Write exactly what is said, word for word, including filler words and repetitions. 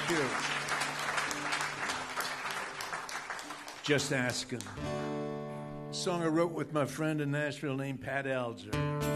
you. Just Asking. A song I wrote with my friend in Nashville named Pat Alger.